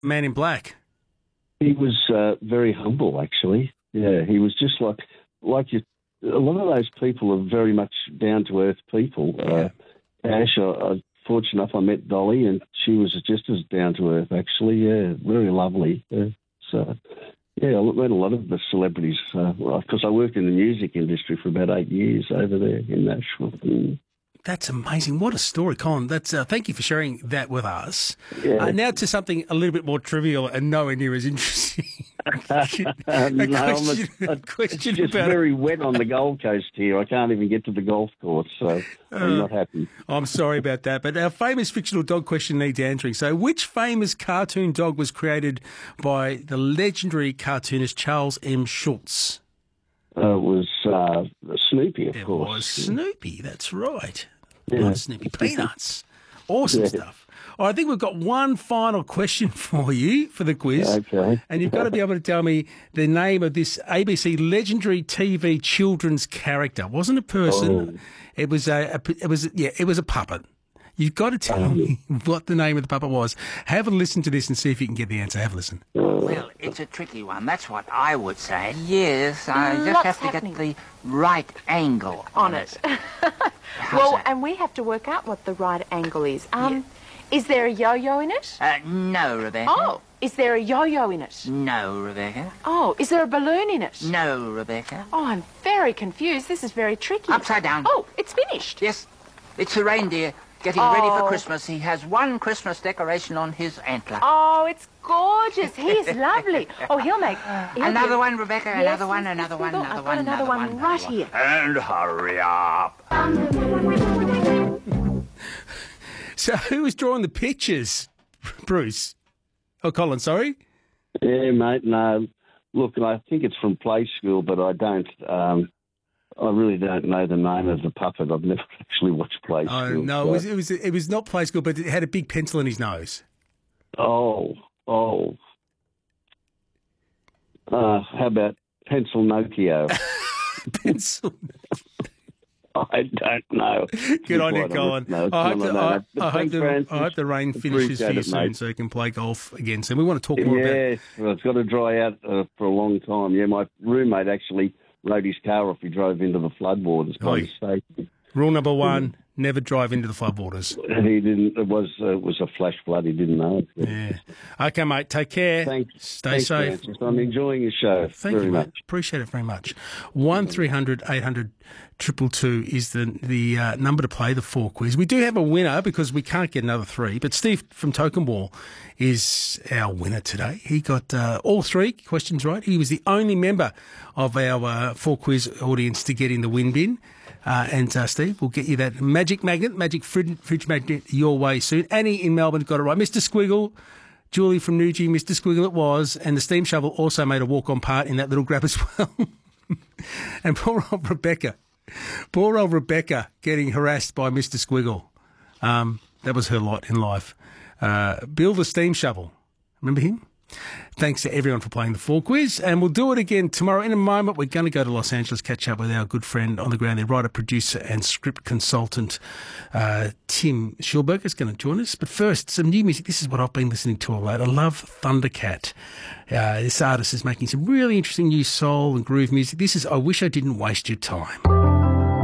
Man in Black? He was very humble, actually. Yeah, he was just like you. A lot of those people are very much down-to-earth people. Ash, I fortunate enough I met Dolly, and she was just as down-to-earth, actually. Yeah, very lovely. So, yeah, I met a lot of the celebrities, because I worked in the music industry for about 8 years over there in Nashville. That's amazing. What a story, Colin. That's thank you for sharing that with us. Yeah. Now to something a little bit more trivial and nowhere near as interesting. It's question just about very wet on the Gold Coast here. I can't even get to the golf course, so I'm not happy. I'm sorry about that, but our famous fictional dog question needs answering. So which famous cartoon dog was created by the legendary cartoonist Charles M. Schulz? It was Snoopy, of course. It was Snoopy, that's right. Yeah. Not Snoopy. Peanuts. Awesome stuff. All right, I think we've got one final question for you for the quiz. Okay. And you've got to be able to tell me the name of this ABC legendary TV children's character. It wasn't a person. It was a puppet. You've got to tell me what the name of the puppet was. Have a listen to this and see if you can get the answer. Have a listen. Well, it's a tricky one. That's what I would say. Yes, I just have to get the right angle on it. Well, and we have to work out what the right angle is. Is there a yo-yo in it? No, Rebecca. Oh, is there a yo-yo in it? No, Rebecca. Oh, is there a balloon in it? No, Rebecca. Oh, I'm very confused. This is very tricky. Upside down. Oh, it's finished. Yes, it's a reindeer getting ready for Christmas. He has one Christmas decoration on his antler. Oh, it's gorgeous. He's lovely. Oh, he'll Another one, Rebecca. Yes, another one, yes, another yes, one, Google. another I've one, got another one right here. And hurry up. So who was drawing the pictures, Bruce? Oh, Colin, sorry? Yeah, mate, no. Look, I think it's from Play School, but I don't. I really don't know the name of the puppet. I've never actually watched Play School. Oh, no, so. it was not Play School, but it had a big pencil in his nose. How about Pencil Nokia? Pencil. I don't know. Good on you, Colin. I hope the rain finishes for you soon so you can play golf again soon. We want to talk more about... Yeah, well, it's got to dry out for a long time. Yeah, my roommate actually rode his car off. He drove into the floodwaters by mistake. Rule number one, never drive into the floodwaters. He didn't. It was a flash flood. He didn't know it. Yeah. Okay, mate. Take care. Stay safe. Francis. I'm enjoying your show. Thank you, mate. Appreciate it very much. 1300 800 222 is the number to play the 4 quiz. We do have a winner because we can't get another 3, but Steve from Tokemwall is our winner today. He got all 3 questions right. He was the only member of our 4 quiz audience to get in the win bin. And Steve, we'll get you that magic fridge magnet your way soon. Annie in Melbourne got it right. Mr. Squiggle, Julie from Newgie, Mr. Squiggle it was, and the steam shovel also made a walk-on part in that little grab as well. And poor old Rebecca getting harassed by Mr. Squiggle. That was her lot in life. Bill the steam shovel, remember him? Thanks to everyone for playing the 4 quiz, and we'll do it again tomorrow. In a moment, we're going to go to Los Angeles, catch up with our good friend on the ground, their writer, producer, and script consultant, Tim Schulberger is going to join us. But first, some new music. This is what I've been listening to a lot. I love Thundercat. This artist is making some really interesting new soul and groove music. This is I Wish I Didn't Waste Your Time.